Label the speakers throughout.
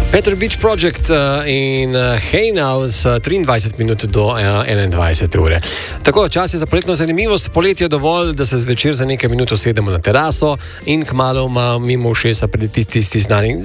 Speaker 1: Peter Beach Project in Hey Now s 23 minut do 21 ure. Tako, čas je za poletno zanimivost. Poletje je dovolj, da se zvečer za nekaj minut usedemo na teraso in kmalu mimo ušesa pride tisti znani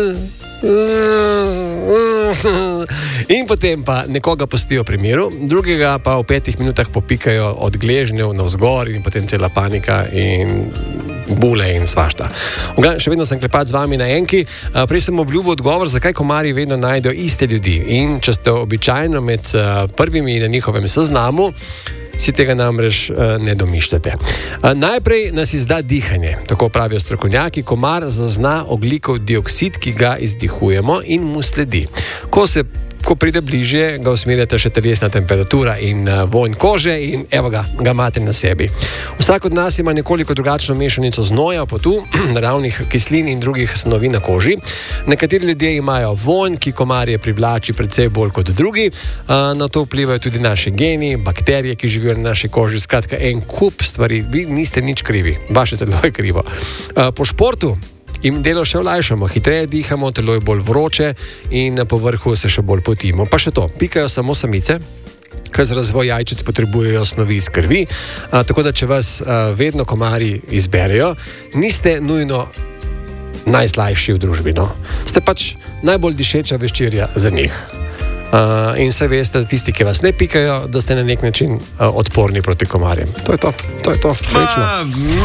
Speaker 1: in potem pa nekoga pustijo pri miru, drugega pa v 5 minutah popikajo od gležnjev navzgor in potem cela panika in bule in svašta. Še vedno sem klepat z vami na enki. Prej sem obljubil odgovor, zakaj komarji vedno najdejo iste ljudi. In če ste običajno med prvimi na njihovem seznamu, si tega namreč ne domišljate. Najprej nas izda dihanje, tako pravijo strokovnjaki. Komar zazna ogljikov dioksid, ki ga izdihujemo in mu sledi. Ko pride bližje, ga usmerjate še telesna temperatura in vonj kože in evo ga imate na sebi. Vsak od nas ima nekoliko drugačno mešanico znoja, potu, naravnih kislin in drugih snovi na koži. Nekateri ljudje imajo vonj, ki komarje privlači precej bolj kot drugi. Na to vplivajo tudi naši geni, bakterije, ki živijo na naši koži. Skratka, en kup stvari. Vi niste nič krivi. Vaše telo je krivo. Po športu in delo še olajšamo, hitreje dihamo, telo je bolj vroče in na povrhu se še bolj potimo. Pa še to, pikajo samo samice, ker za razvoj jajčic potrebujejo snovi iz krvi, tako da če vas vedno komarji izberejo, niste nujno najslajši v družbi, no. Ste pač najbolj dišeča veščirja za njih. In se veste, da tisti, ki vas ne pikajo, da ste na nek način odporni proti komarjem. To je to. Srečno.